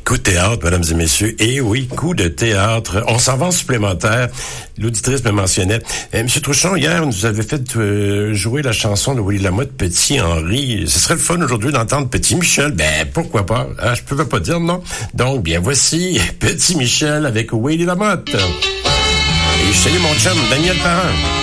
Coup de théâtre, mesdames et messieurs. Et oui, coup de théâtre. On s'en va en supplémentaire. L'auditrice me mentionnait. Monsieur Trouchon, hier, nous avait fait jouer la chanson de Willy Lamotte, Petit Henri. Ce serait le fun aujourd'hui d'entendre Petit Michel. Ben, pourquoi pas? Ah, je peux pas dire non. Donc, bien, voici Petit Michel avec Willy Lamotte. Et je salue mon chum, Daniel Parent.